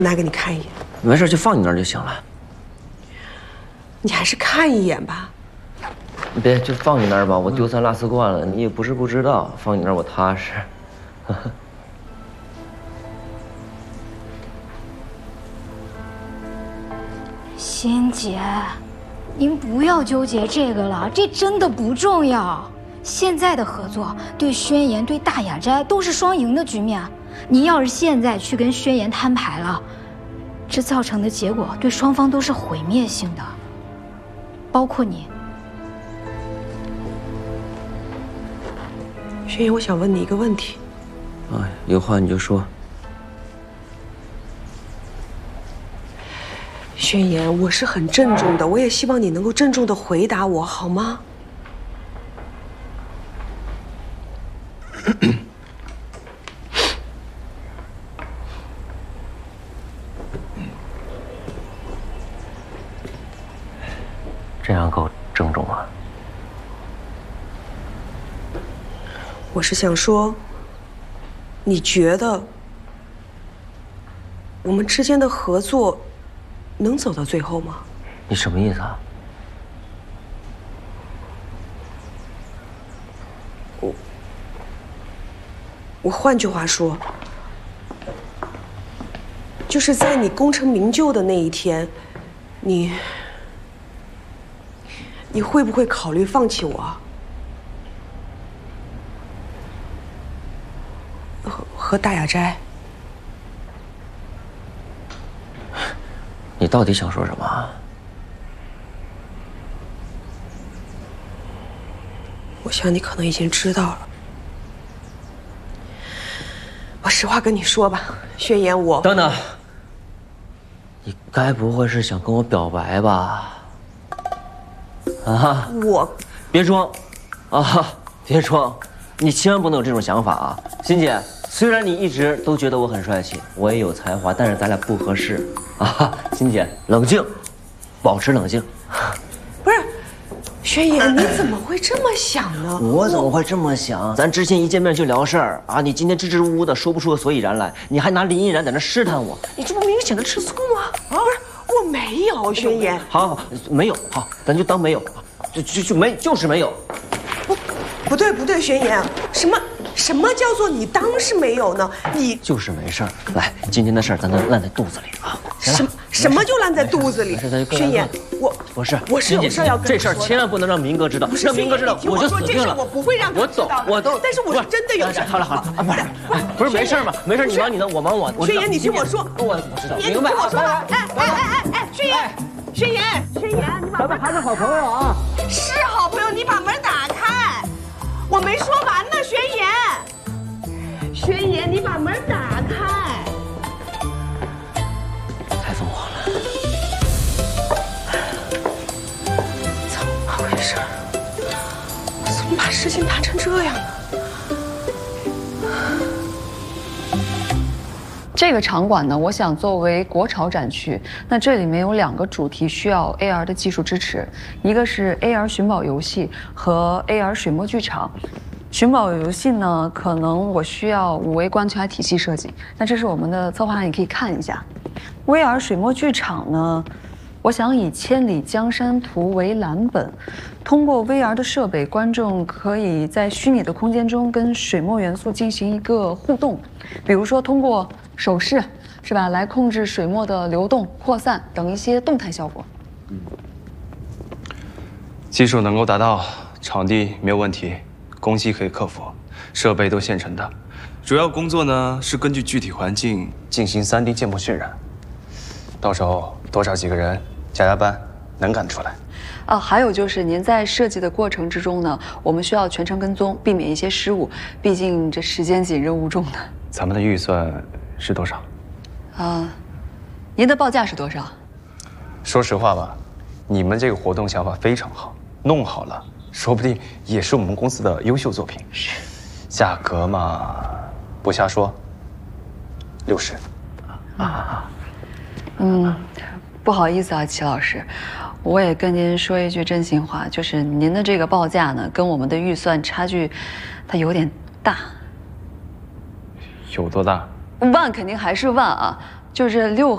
拿给你看一眼。 没事，就放你那儿就行了。 你还是看一眼吧。 别，就放你那儿吧。我丢三落四惯了，你也不是不知道，放你那儿我踏实。 欣姐，您不要纠结这个了，这真的不重要。现在的合作对宣言、对大雅斋都是双赢的局面。你要是现在去跟宣言摊牌了，这造成的结果对双方都是毁灭性的，包括你。 宣言，我想问你一个问题。 啊，有话你就说。 宣言，我是很郑重的，我也希望你能够郑重的回答我，好吗？ 这样够郑重吗？ 我是想说，你觉得我们之间的合作能走到最后吗？ 你什么意思啊？ 我换句话说，就是在你功成名就的那一天，你会不会考虑放弃我？和大雅斋？ 你到底想说什么？ 我想你可能已经知道了。我实话跟你说吧，宣言，我…… 等等，你该不会是想跟我表白吧？啊！ 我别装，啊，别装，你千万不能有这种想法啊，欣姐。虽然你一直都觉得我很帅气，我也有才华，但是咱俩不合适啊，欣姐，冷静，保持冷静。 不是，宣言，你怎么会这么想呢？ 我怎么会这么想？咱之前一见面就聊事儿啊，你今天支支吾吾的说不出个所以然来，你还拿林依然在那试探我，你这不明显的吃醋吗？ 啊，不是，我没有，宣言。 好，没有，好，咱就当没有，就是没有。 不对，宣言，什么叫做你当是没有呢？你就是没事儿。来，今天的事儿咱都烂在肚子里啊。 什么就烂在肚子里？宣言，我是有事要跟你说的。 这事儿千万不能让明哥知道，让明哥知道我就死定了。 我不会让他知道的。 我走， 但是我是真的有事。 好了，不是没事吗？没事，你忙你的，我忙我。 宣言，你听我说， 我知道， 明白。哎，宣言， 咱们还是好朋友啊。 是好朋友，你把门打开。我没说完呢，宣言，你把门打开。 太疯狂了， 怎么回事？我怎么把事情谈成这样呢？ 这个场馆呢，我想作为国潮展区，那这里面有2个主题需要 AR 的技术支持，一个是 AR 寻宝游戏和 AR 水墨剧场。寻宝游戏呢，可能我需要5维关卡体系设计，那这是我们的策划案，你可以看一下。VR 水墨剧场呢，我想以《千里江山图》为蓝本，通过 VR 的设备，观众可以在虚拟的空间中跟水墨元素进行一个互动，比如说通过手势，是吧，来控制水墨的流动、扩散等一些动态效果。 技术能够达到，场地没有问题，工期可以克服，设备都现成的。主要工作呢是根据具体环境进行3D 建模渲染，到时候多找几个人加班，能赶出来。 还有就是您在设计的过程之中呢，我们需要全程跟踪，避免一些失误，毕竟这时间紧、任务重的。 咱们的预算是多少？ 您的报价是多少？ 说实话吧，你们这个活动想法非常好，弄好了，说不定也是我们公司的优秀作品。是，价格嘛，不瞎说，60。 不好意思啊，齐老师，我也跟您说一句真心话，就是您的这个报价呢，跟我们的预算差距，它有点大。 有多大？ 万肯定还是万啊，就是6